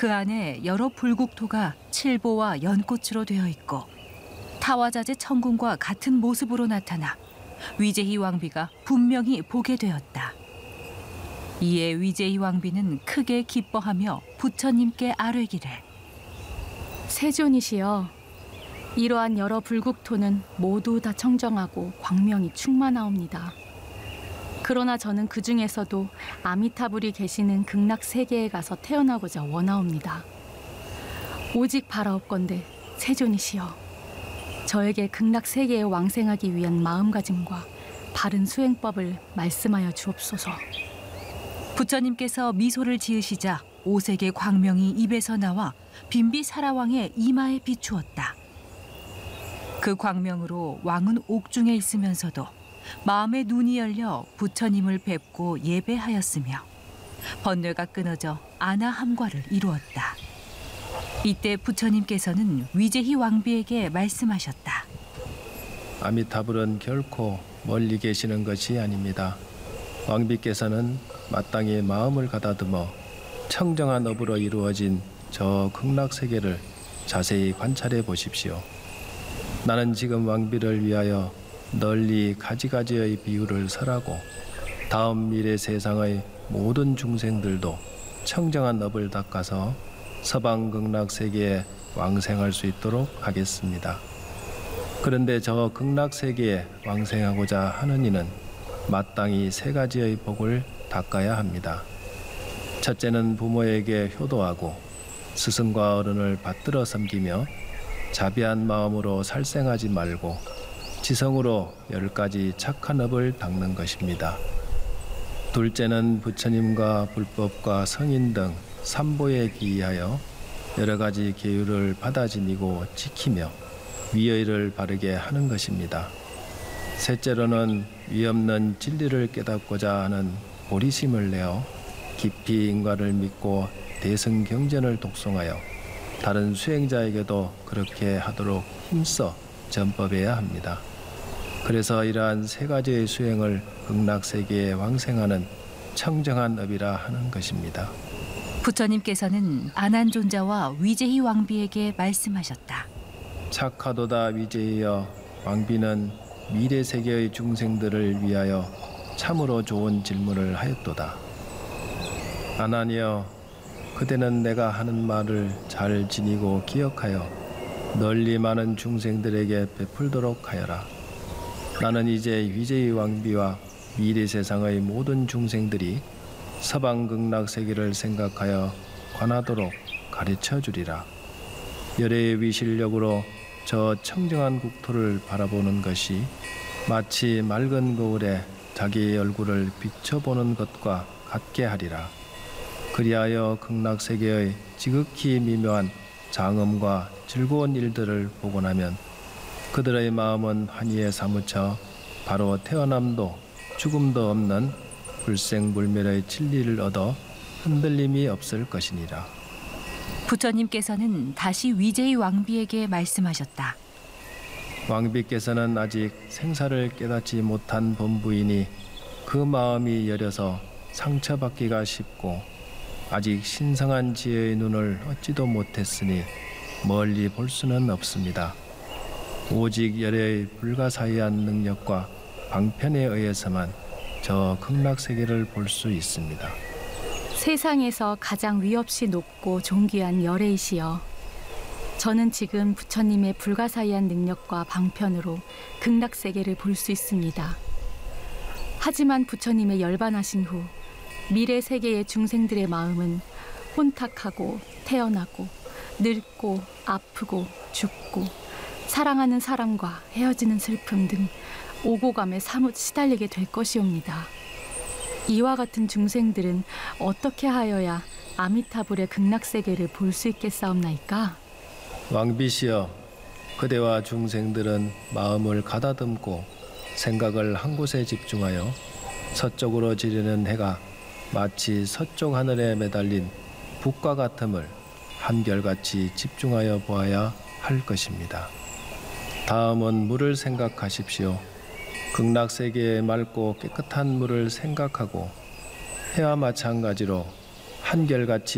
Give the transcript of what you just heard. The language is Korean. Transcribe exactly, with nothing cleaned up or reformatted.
그 안에 여러 불국토가 칠보와 연꽃으로 되어 있고 타와자제 천궁과 같은 모습으로 나타나 위제희 왕비가 분명히 보게 되었다. 이에 위제희 왕비는 크게 기뻐하며 부처님께 아뢰기를 세존이시여, 이러한 여러 불국토는 모두 다 청정하고 광명이 충만하옵니다. 그러나 저는 그 중에서도 아미타불이 계시는 극락세계에 가서 태어나고자 원하옵니다. 오직 바라옵건대 세존이시여, 저에게 극락세계에 왕생하기 위한 마음가짐과 바른 수행법을 말씀하여 주옵소서. 부처님께서 미소를 지으시자 오색의 광명이 입에서 나와 빈비사라왕의 이마에 비추었다. 그 광명으로 왕은 옥중에 있으면서도 마음의 눈이 열려 부처님을 뵙고 예배하였으며 번뇌가 끊어져 아나함과를 이루었다. 이때 부처님께서는 위제희 왕비에게 말씀하셨다. 아미타불은 결코 멀리 계시는 것이 아닙니다. 왕비께서는 마땅히 마음을 가다듬어 청정한 업으로 이루어진 저 극락세계를 자세히 관찰해 보십시오. 나는 지금 왕비를 위하여 널리 가지가지의 비유를 설하고 다음 미래 세상의 모든 중생들도 청정한 업을 닦아서 서방 극락세계에 왕생할 수 있도록 하겠습니다. 그런데 저 극락세계에 왕생하고자 하는 이는 마땅히 세 가지의 복을 닦아야 합니다. 첫째는 부모에게 효도하고 스승과 어른을 받들어 섬기며 자비한 마음으로 살생하지 말고 지성으로 열 가지 착한 업을 닦는 것입니다. 둘째는 부처님과 불법과 성인 등 삼보에 기이하여 여러 가지 계율을 받아 지니고 지키며 위의를 바르게 하는 것입니다. 셋째로는 위없는 진리를 깨닫고자 하는 보리심을 내어 깊이 인과를 믿고 대승경전을 독송하여 다른 수행자에게도 그렇게 하도록 힘써 전법해야 합니다. 그래서 이러한 세 가지의 수행을 극락세계에 왕생하는 청정한 업이라 하는 것입니다. 부처님께서는 아난존자와 위제희 왕비에게 말씀하셨다. 착하도다 위제이여, 왕비는 미래세계의 중생들을 위하여 참으로 좋은 질문을 하였도다. 아난이여, 그대는 내가 하는 말을 잘 지니고 기억하여 널리 많은 중생들에게 베풀도록 하여라. 나는 이제 위제의 왕비와 미래세상의 모든 중생들이 서방 극락세계를 생각하여 관하도록 가르쳐 주리라. 열애의 위실력으로 저 청정한 국토를 바라보는 것이 마치 맑은 거울에 자기의 얼굴을 비춰보는 것과 같게 하리라. 그리하여 극락세계의 지극히 미묘한 장엄과 즐거운 일들을 보고 나면 그들의 마음은 환희에 사무쳐 바로 태어남도 죽음도 없는 불생불멸의 진리를 얻어 흔들림이 없을 것이니라. 부처님께서는 다시 위제희 왕비에게 말씀하셨다. 왕비께서는 아직 생사를 깨닫지 못한 범부이니 그 마음이 여려서 상처받기가 쉽고 아직 신성한 지혜의 눈을 얻지도 못했으니 멀리 볼 수는 없습니다. 오직 열애의 불가사의한 능력과 방편에 의해서만 저 극락세계를 볼 수 있습니다. 세상에서 가장 위없이 높고 존귀한 열애이시여, 저는 지금 부처님의 불가사의한 능력과 방편으로 극락세계를 볼 수 있습니다. 하지만 부처님의 열반하신 후 미래 세계의 중생들의 마음은 혼탁하고 태어나고 늙고 아프고 죽고 사랑하는 사람과 헤어지는 슬픔 등 오고감에 사뭇 시달리게 될 것이옵니다. 이와 같은 중생들은 어떻게 하여야 아미타불의 극락세계를 볼 수 있겠사옵나이까? 왕비시여, 그대와 중생들은 마음을 가다듬고 생각을 한 곳에 집중하여 서쪽으로 지르는 해가 마치 서쪽 하늘에 매달린 북과 같음을 한결같이 집중하여 보아야 할 것입니다. 다음은 물을 생각하십시오. 극락세계의 맑고 깨끗한 물을 생각하고 해와 마찬가지로 한결같이